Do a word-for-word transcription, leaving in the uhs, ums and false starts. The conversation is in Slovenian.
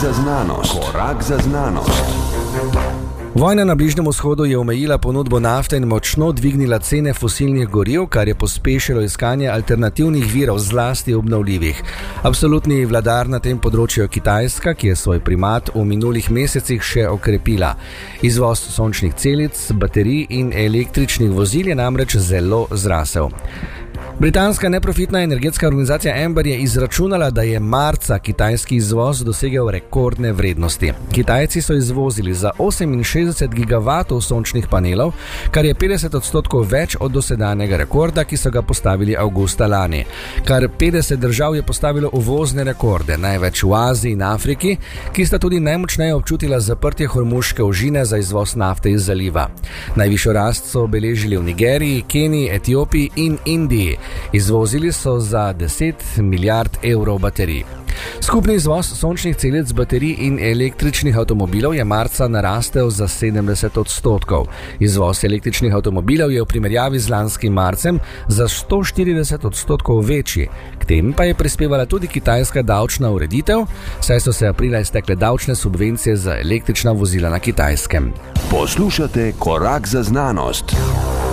za znanost. Korak za znanost. Vojna na Bližnjem vzhodu je omejila ponudbo nafte in močno dvignila cene fosilnih goriv, kar je pospešilo iskanje alternativnih virov, zlasti obnovljivih. Absolutni vladar na tem področju je Kitajska, ki je svoj primat v minulih mesecih še okrepila. Izvoz sončnih celic, baterij in električnih vozil je namreč zelo zrasel. Britanska neprofitna energetska organizacija Amber je izračunala, da je marca kitajski izvoz dosegel rekordne vrednosti. Kitajci so izvozili za oseminšestdeset gigavatov sončnih panelov, kar je petdeset odstotkov več od dosedanjega rekorda, ki so ga postavili avgusta lani. Kar petdeset držav je postavilo uvozne rekorde, največ v Aziji in Afriki, ki sta tudi najmočneje občutila zaprtje Hormuške ožine za izvoz nafte iz zaliva. Najvišjo rast so obeležili v Nigeriji, Keniji, Etiopiji in Indiji. Izvozili so za deset milijard evrov baterij. Skupni izvoz sončnih celic, baterij in električnih avtomobilov je marca narastel za sedemdeset odstotkov. Izvoz električnih avtomobilov je v primerjavi z lanskim marcem za sto štirideset odstotkov večji. K tem pa je prispevala tudi kitajska davčna ureditev, saj so se aprila iztekle davčne subvencije za električna vozila na Kitajskem. Poslušate Korak za znanost.